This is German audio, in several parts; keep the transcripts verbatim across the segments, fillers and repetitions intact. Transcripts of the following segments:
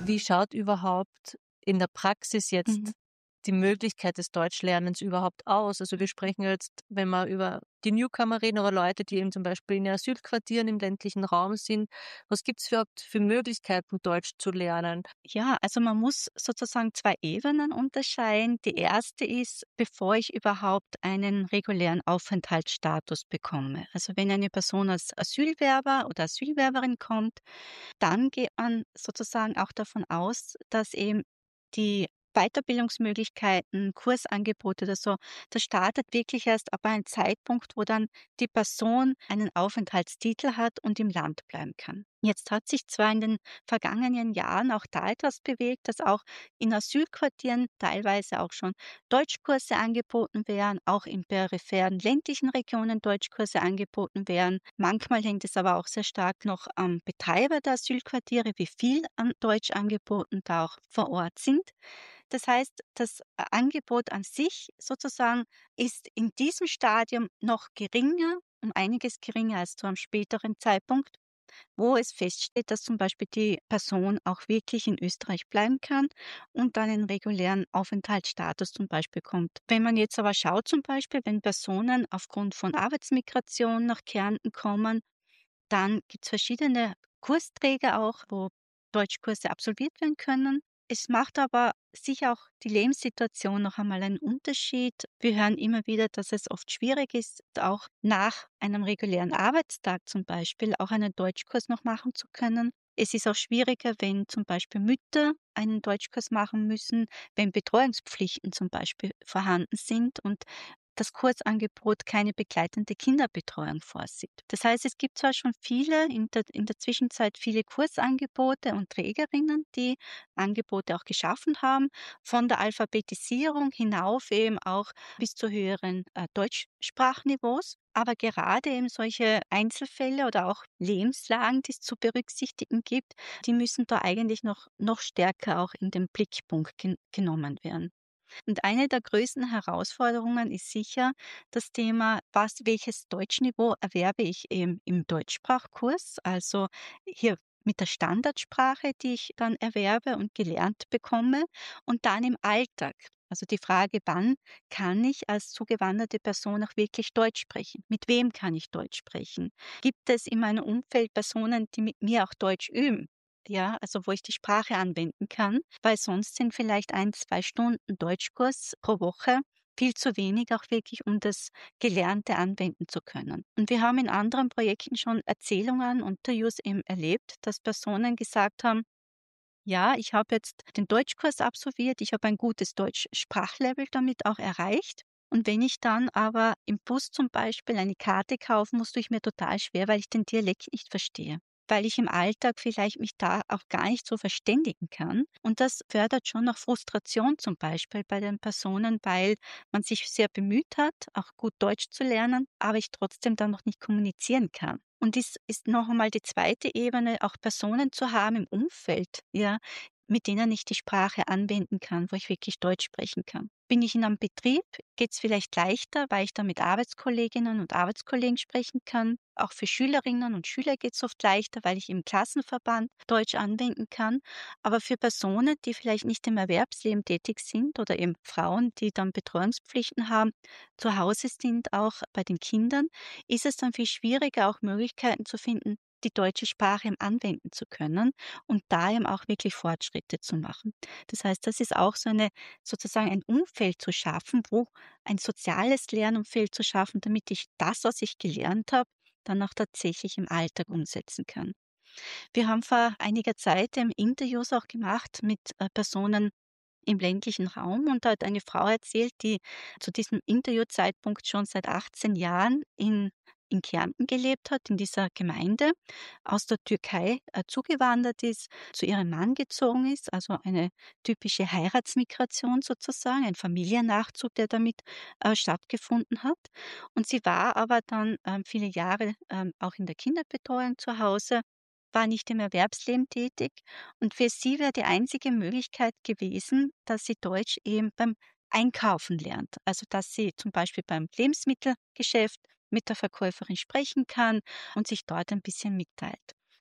Wie schaut überhaupt in der Praxis jetzt Mhm. die Möglichkeit des Deutschlernens überhaupt aus? Also wir sprechen jetzt, wenn wir über die Newcomer reden oder Leute, die eben zum Beispiel in Asylquartieren im ländlichen Raum sind. Was gibt's überhaupt für Möglichkeiten, Deutsch zu lernen? Ja, also man muss sozusagen zwei Ebenen unterscheiden. Die erste ist, bevor ich überhaupt einen regulären Aufenthaltsstatus bekomme. Also wenn eine Person als Asylwerber oder Asylwerberin kommt, dann geht man sozusagen auch davon aus, dass eben die Weiterbildungsmöglichkeiten, Kursangebote oder so, das startet wirklich erst ab einem Zeitpunkt, wo dann die Person einen Aufenthaltstitel hat und im Land bleiben kann. Jetzt hat sich zwar in den vergangenen Jahren auch da etwas bewegt, dass auch in Asylquartieren teilweise auch schon Deutschkurse angeboten werden, auch in peripheren ländlichen Regionen Deutschkurse angeboten werden. Manchmal hängt es aber auch sehr stark noch am Betreiber der Asylquartiere, wie viel an Deutschangeboten da auch vor Ort sind. Das heißt, das A Angebot an sich sozusagen ist in diesem Stadium noch geringer, um einiges geringer als zu einem späteren Zeitpunkt, wo es feststeht, dass zum Beispiel die Person auch wirklich in Österreich bleiben kann und dann einen regulären Aufenthaltsstatus zum Beispiel bekommt. Wenn man jetzt aber schaut zum Beispiel, wenn Personen aufgrund von Arbeitsmigration nach Kärnten kommen, dann gibt's verschiedene Kursträger auch, wo Deutschkurse absolviert werden können. Es macht aber sicher auch die Lebenssituation noch einmal einen Unterschied. Wir hören immer wieder, dass es oft schwierig ist, auch nach einem regulären Arbeitstag zum Beispiel auch einen Deutschkurs noch machen zu können. Es ist auch schwieriger, wenn zum Beispiel Mütter einen Deutschkurs machen müssen, wenn Betreuungspflichten zum Beispiel vorhanden sind und das Kursangebot keine begleitende Kinderbetreuung vorsieht. Das heißt, es gibt zwar schon viele in der in der Zwischenzeit viele Kursangebote und Trägerinnen, die Angebote auch geschaffen haben, von der Alphabetisierung hinauf eben auch bis zu höheren, äh, Deutschsprachniveaus. Aber gerade eben solche Einzelfälle oder auch Lebenslagen, die es zu berücksichtigen gibt, die müssen da eigentlich noch noch stärker auch in den Blickpunkt gen genommen werden. Und eine der größten Herausforderungen ist sicher das Thema, was welches Deutschniveau erwerbe ich eben im Deutschsprachkurs, also hier mit der Standardsprache, die ich dann erwerbe und gelernt bekomme und dann im Alltag. Also die Frage, wann kann ich als zugewanderte Person auch wirklich Deutsch sprechen? Mit wem kann ich Deutsch sprechen? Gibt es in meinem Umfeld Personen, die mit mir auch Deutsch üben? Ja, also wo ich die Sprache anwenden kann, weil sonst sind vielleicht ein zwei Stunden Deutschkurs pro Woche viel zu wenig auch wirklich, um das Gelernte anwenden zu können. Und wir haben in anderen Projekten schon Erzählungen und Interviews eben erlebt, dass Personen gesagt haben: „Ja, ich habe jetzt den Deutschkurs absolviert, ich habe ein gutes Deutschsprachlevel damit auch erreicht. Und wenn ich dann aber im Bus zum Beispiel eine Karte kaufen muss, tue ich mir total schwer, weil ich den Dialekt nicht verstehe, weil ich im Alltag vielleicht mich da auch gar nicht so verständigen kann. Und das fördert schon noch Frustration zum Beispiel bei den Personen, weil man sich sehr bemüht hat, auch gut Deutsch zu lernen, aber ich trotzdem dann noch nicht kommunizieren kann. Und dies ist noch einmal die zweite Ebene, auch Personen zu haben im Umfeld, ja, mit denen ich die Sprache anwenden kann, wo ich wirklich Deutsch sprechen kann. Bin ich in einem Betrieb, geht's vielleicht leichter, weil ich da mit Arbeitskolleginnen und Arbeitskollegen sprechen kann. Auch für Schülerinnen und Schüler geht's oft leichter, weil ich im Klassenverband Deutsch anwenden kann. Aber für Personen, die vielleicht nicht im Erwerbsleben tätig sind oder eben Frauen, die dann Betreuungspflichten haben, zu Hause sind, auch bei den Kindern, ist es dann viel schwieriger, auch Möglichkeiten zu finden, die deutsche Sprache eben anwenden zu können und da eben auch wirklich Fortschritte zu machen. Das heißt, das ist auch so eine sozusagen ein Umfeld zu schaffen, wo ein soziales Lernumfeld zu schaffen, damit ich das, was ich gelernt habe, dann auch tatsächlich im Alltag umsetzen kann. Wir haben vor einiger Zeit, ähm, Interviews auch gemacht mit, äh, Personen im ländlichen Raum und da hat eine Frau erzählt, die zu diesem Interviewzeitpunkt schon seit achtzehn Jahren in in Kärnten gelebt hat, in dieser Gemeinde, aus der Türkei, äh, zugewandert ist, zu ihrem Mann gezogen ist, also eine typische Heiratsmigration sozusagen, ein Familiennachzug, der damit, äh, stattgefunden hat. Und sie war aber dann, ähm, viele Jahre, ähm, auch in der Kinderbetreuung zu Hause, war nicht im Erwerbsleben tätig und für sie wäre die einzige Möglichkeit gewesen, dass sie Deutsch eben beim Einkaufen lernt. Also, dass sie zum Beispiel beim Lebensmittelgeschäft mit der Verkäuferin sprechen kann und sich dort ein bisschen mitteilt.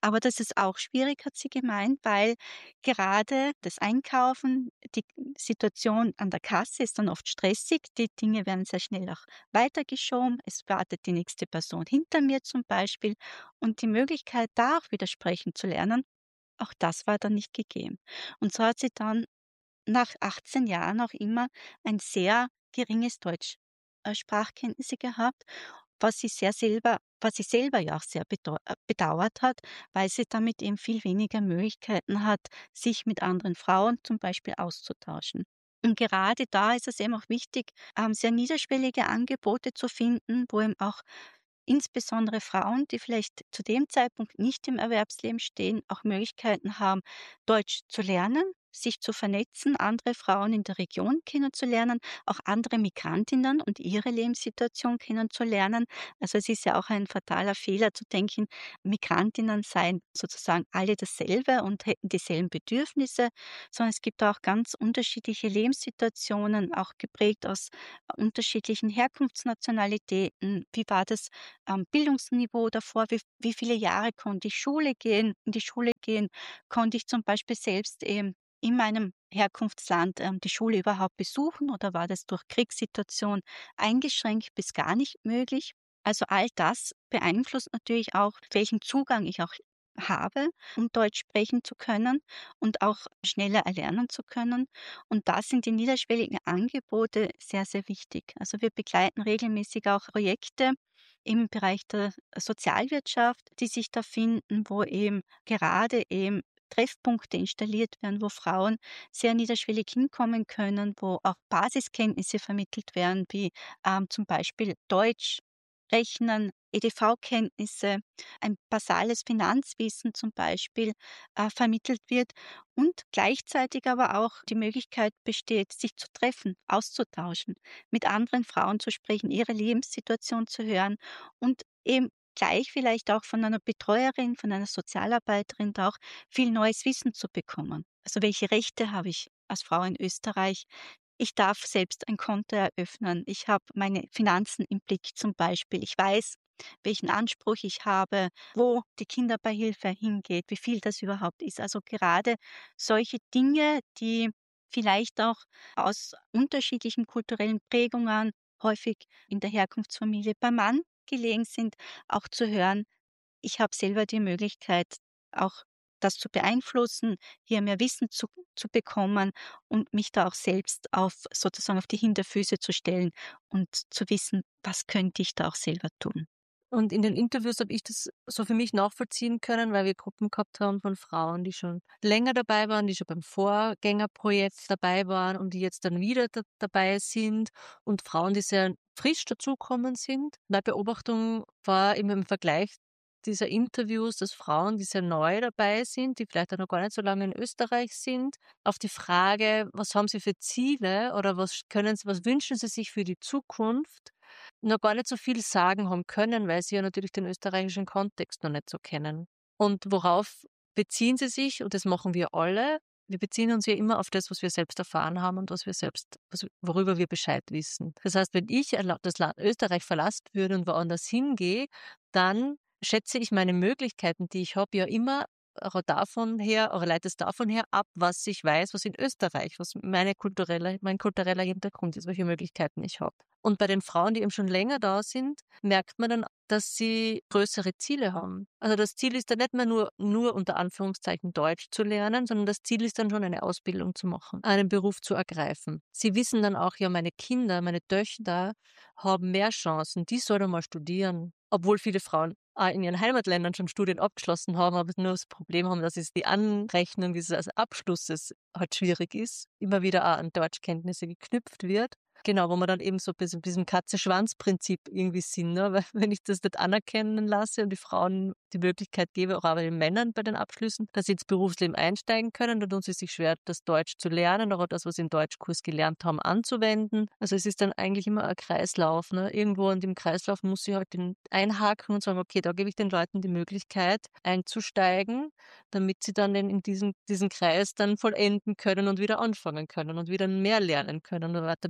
Aber das ist auch schwierig, hat sie gemeint, weil gerade das Einkaufen, die Situation an der Kasse ist dann oft stressig. Die Dinge werden sehr schnell auch weitergeschoben. Es wartet die nächste Person hinter mir zum Beispiel. Und die Möglichkeit, da auch wieder sprechen zu lernen, auch das war dann nicht gegeben. Und so hat sie dann nach achtzehn Jahren auch immer ein sehr geringes Deutsch äh, Sprachkenntnisse gehabt, was sie sehr selber was sie selber ja auch sehr bedau äh, bedauert hat, weil sie damit eben viel weniger Möglichkeiten hat, sich mit anderen Frauen zum Beispiel auszutauschen. Und gerade da ist es eben auch wichtig, ähm, sehr niederschwellige Angebote zu finden, wo eben auch insbesondere Frauen, die vielleicht zu dem Zeitpunkt nicht im Erwerbsleben stehen, auch Möglichkeiten haben, Deutsch zu lernen, sich zu vernetzen, andere Frauen in der Region kennenzulernen, auch andere Migrantinnen und ihre Lebenssituation kennenzulernen. Also es ist ja auch ein fataler Fehler zu denken, Migrantinnen seien sozusagen alle dasselbe und hätten dieselben Bedürfnisse, sondern es gibt auch ganz unterschiedliche Lebenssituationen, auch geprägt aus unterschiedlichen Herkunftsnationalitäten. Wie war das ähm, Bildungsniveau davor, wie wie viele Jahre konnte ich Schule gehen in die Schule gehen? Konnte ich zum Beispiel selbst eben in meinem Herkunftsland, ähm, die Schule überhaupt besuchen oder war das durch Kriegssituation eingeschränkt bis gar nicht möglich? Also, all das beeinflusst natürlich auch, welchen Zugang ich auch habe, um Deutsch sprechen zu können und auch schneller erlernen zu können. Und da sind die niederschwelligen Angebote sehr, sehr wichtig. Also, wir begleiten regelmäßig auch Projekte im Bereich der Sozialwirtschaft, die sich da finden, wo eben gerade eben Treffpunkte installiert werden, wo Frauen sehr niederschwellig hinkommen können, wo auch Basiskenntnisse vermittelt werden, wie ähm, zum Beispiel Deutsch, Rechnen, E D V-Kenntnisse, ein basales Finanzwissen zum Beispiel äh, vermittelt wird und gleichzeitig aber auch die Möglichkeit besteht, sich zu treffen, auszutauschen, mit anderen Frauen zu sprechen, ihre Lebenssituation zu hören und eben gleich vielleicht auch von einer Betreuerin, von einer Sozialarbeiterin da auch viel neues Wissen zu bekommen. Also welche Rechte habe ich als Frau in Österreich? Ich darf selbst ein Konto eröffnen. Ich habe meine Finanzen im Blick zum Beispiel. Ich weiß, welchen Anspruch ich habe, wo die Kinderbeihilfe hingeht, wie viel das überhaupt ist. Also gerade solche Dinge, die vielleicht auch aus unterschiedlichen kulturellen Prägungen, häufig in der Herkunftsfamilie beim Mann gelegen sind, auch zu hören, ich habe selber die Möglichkeit, auch das zu beeinflussen, hier mehr Wissen zu zu bekommen und mich da auch selbst auf sozusagen auf die Hinterfüße zu stellen und zu wissen, was könnte ich da auch selber tun. Und in den Interviews habe ich das so für mich nachvollziehen können, weil wir Gruppen gehabt haben von Frauen, die schon länger dabei waren, die schon beim Vorgängerprojekt dabei waren und die jetzt dann wieder da dabei sind und Frauen, die sehr frisch dazugekommen sind. Meine Beobachtung war eben im Vergleich dieser Interviews, dass Frauen, die sehr neu dabei sind, die vielleicht auch noch gar nicht so lange in Österreich sind, auf die Frage, was haben sie für Ziele oder was können sie, was wünschen sie sich für die Zukunft, noch gar nicht so viel sagen haben können, weil sie ja natürlich den österreichischen Kontext noch nicht so kennen. Und worauf beziehen sie sich? Und das machen wir alle. Wir beziehen uns ja immer auf das, was wir selbst erfahren haben und was wir selbst, was, worüber wir Bescheid wissen. Das heißt, wenn ich das Land Österreich verlassen würde und woanders hingehe, dann schätze ich meine Möglichkeiten, die ich habe, ja immer auch davon her, oder leite es davon her ab, was ich weiß, was in Österreich, was meine kulturelle, mein kultureller Hintergrund ist, welche Möglichkeiten ich habe. Und bei den Frauen, die eben schon länger da sind, merkt man dann, dass sie größere Ziele haben. Also das Ziel ist dann nicht mehr nur, nur unter Anführungszeichen Deutsch zu lernen, sondern das Ziel ist dann schon eine Ausbildung zu machen, einen Beruf zu ergreifen. Sie wissen dann auch, ja, meine Kinder, meine Töchter haben mehr Chancen, die sollen mal studieren. Obwohl viele Frauen auch in ihren Heimatländern schon Studien abgeschlossen haben, aber nur das Problem haben, dass es die Anrechnung dieses Abschlusses halt schwierig ist, immer wieder auch an Deutschkenntnisse geknüpft wird. Genau, wo man dann eben so bis zu diesem Katze-Schwanz-Prinzip irgendwie sind, ne? Weil wenn ich das nicht anerkennen lasse und die Frauen die Möglichkeit gebe, auch aber den Männern bei den Abschlüssen, dass sie ins Berufsleben einsteigen können, dann tun sie sich schwer, das Deutsch zu lernen oder das, was sie im Deutschkurs gelernt haben, anzuwenden. Also es ist dann eigentlich immer ein Kreislauf, ne? Irgendwo in dem Kreislauf muss ich halt den einhaken und sagen, okay, da gebe ich den Leuten die Möglichkeit einzusteigen, damit sie dann in diesen, diesen Kreis dann vollenden können und wieder anfangen können und wieder mehr lernen können und weiter darauf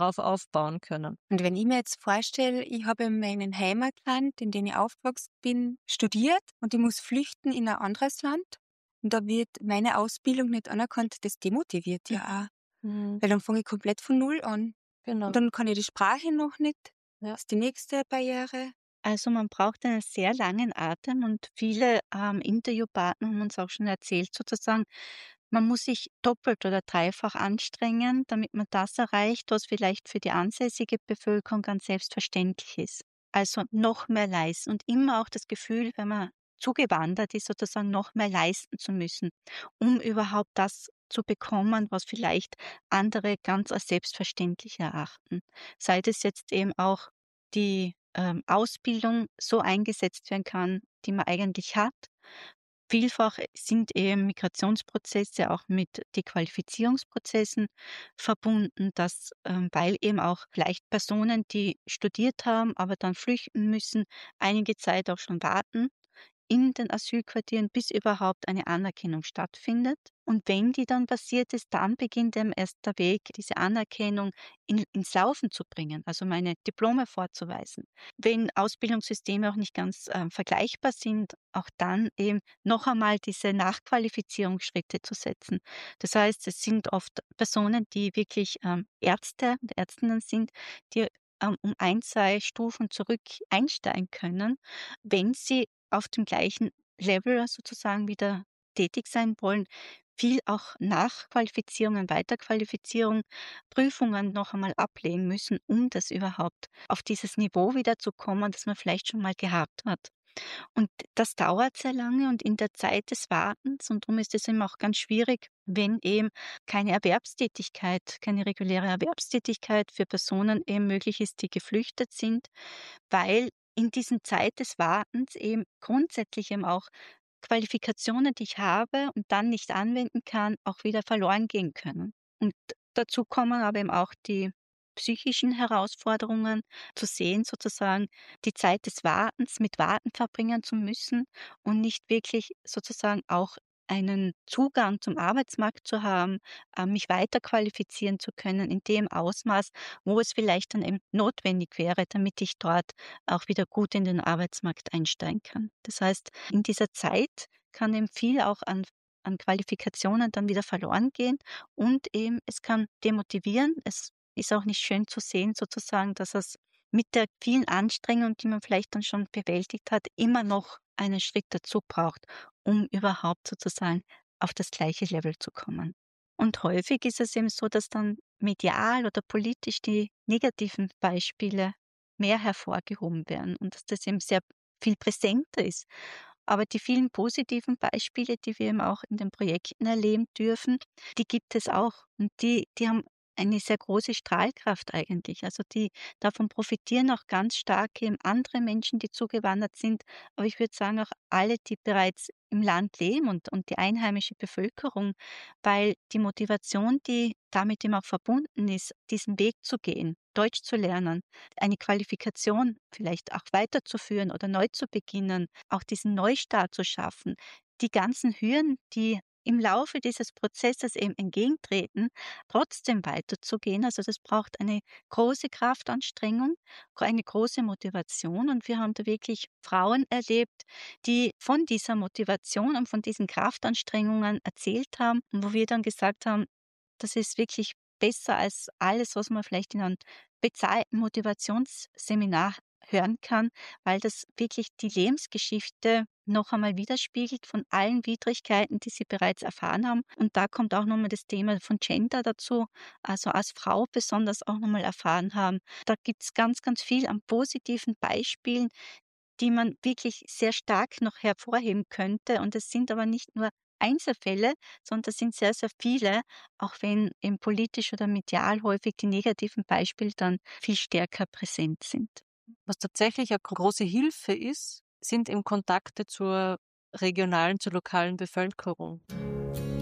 darauf aufbauen können. Und wenn ich mir jetzt vorstelle, ich habe in meinem Heimatland, in dem ich aufgewachsen bin, studiert und ich muss flüchten in ein anderes Land und da wird meine Ausbildung nicht anerkannt, das demotiviert ja auch. Mhm. Weil dann fange ich komplett von Null an. Genau. Und dann kann ich die Sprache noch nicht. Ja. Das ist die nächste Barriere. Also man braucht einen sehr langen Atem und viele ähm, Interviewpartner haben uns auch schon erzählt, sozusagen, man muss sich doppelt oder dreifach anstrengen, damit man das erreicht, was vielleicht für die ansässige Bevölkerung ganz selbstverständlich ist. Also noch mehr leisten und immer auch das Gefühl, wenn man zugewandert ist, sozusagen noch mehr leisten zu müssen, um überhaupt das zu bekommen, was vielleicht andere ganz als selbstverständlich erachten. Sei das jetzt eben auch die ähm, Ausbildung so eingesetzt werden kann, die man eigentlich hat. Vielfach sind eben Migrationsprozesse auch mit Dequalifizierungsprozessen verbunden, dass, ähm, weil eben auch vielleicht Personen, die studiert haben, aber dann flüchten müssen, einige Zeit auch schon warten in den Asylquartieren, bis überhaupt eine Anerkennung stattfindet. Und wenn die dann passiert ist, dann beginnt eben erst der Weg, diese Anerkennung in, ins Laufen zu bringen, also meine Diplome vorzuweisen. Wenn Ausbildungssysteme auch nicht ganz ähm, vergleichbar sind, auch dann eben noch einmal diese Nachqualifizierungsschritte zu setzen. Das heißt, es sind oft Personen, die wirklich ähm, Ärzte und Ärztinnen sind, die ähm, um ein, zwei Stufen zurück einsteigen können, wenn sie auf dem gleichen Level sozusagen wieder tätig sein wollen, viel auch Nachqualifizierungen, Weiterqualifizierung, Prüfungen noch einmal ablegen müssen, um das überhaupt auf dieses Niveau wieder zu kommen, das man vielleicht schon mal gehabt hat. Und das dauert sehr lange und in der Zeit des Wartens, und darum ist es eben auch ganz schwierig, wenn eben keine Erwerbstätigkeit, keine reguläre Erwerbstätigkeit für Personen eben möglich ist, die geflüchtet sind, weil in diesen Zeit des Wartens eben grundsätzlich eben auch Qualifikationen, die ich habe und dann nicht anwenden kann, auch wieder verloren gehen können. Und dazu kommen aber eben auch die psychischen Herausforderungen, zu sehen sozusagen, die Zeit des Wartens mit Warten verbringen zu müssen und nicht wirklich sozusagen auch einen Zugang zum Arbeitsmarkt zu haben, äh, mich weiterqualifizieren zu können in dem Ausmaß, wo es vielleicht dann eben notwendig wäre, damit ich dort auch wieder gut in den Arbeitsmarkt einsteigen kann. Das heißt, in dieser Zeit kann eben viel auch an an Qualifikationen dann wieder verloren gehen und eben es kann demotivieren. Es ist auch nicht schön zu sehen sozusagen, dass es mit der vielen Anstrengung, die man vielleicht dann schon bewältigt hat, immer noch einen Schritt dazu braucht, um überhaupt sozusagen auf das gleiche Level zu kommen. Und häufig ist es eben so, dass dann medial oder politisch die negativen Beispiele mehr hervorgehoben werden und dass das eben sehr viel präsenter ist. Aber die vielen positiven Beispiele, die wir eben auch in den Projekten erleben dürfen, die gibt es auch. Und die die haben eine sehr große Strahlkraft eigentlich. Also, die davon profitieren auch ganz stark eben andere Menschen, die zugewandert sind. Aber ich würde sagen, auch alle, die bereits im Land leben und und die einheimische Bevölkerung, weil die Motivation, die damit eben auch verbunden ist, diesen Weg zu gehen, Deutsch zu lernen, eine Qualifikation vielleicht auch weiterzuführen oder neu zu beginnen, auch diesen Neustart zu schaffen. Die ganzen Hürden, die im Laufe dieses Prozesses eben entgegentreten, trotzdem weiterzugehen. Also das braucht eine große Kraftanstrengung, eine große Motivation. Und wir haben da wirklich Frauen erlebt, die von dieser Motivation und von diesen Kraftanstrengungen erzählt haben und wo wir dann gesagt haben, das ist wirklich besser als alles, was man vielleicht in einem bezahlten Motivationsseminar hören kann, weil das wirklich die Lebensgeschichte noch einmal widerspiegelt von allen Widrigkeiten, die sie bereits erfahren haben. Und da kommt auch nochmal das Thema von Gender dazu, also als Frau besonders auch nochmal erfahren haben. Da gibt's ganz, ganz viel an positiven Beispielen, die man wirklich sehr stark noch hervorheben könnte. Und es sind aber nicht nur Einzelfälle, sondern das sind sehr, sehr viele, auch wenn eben politisch oder medial häufig die negativen Beispiele dann viel stärker präsent sind. Was tatsächlich eine große Hilfe ist, sind eben Kontakte zur regionalen, zur lokalen Bevölkerung.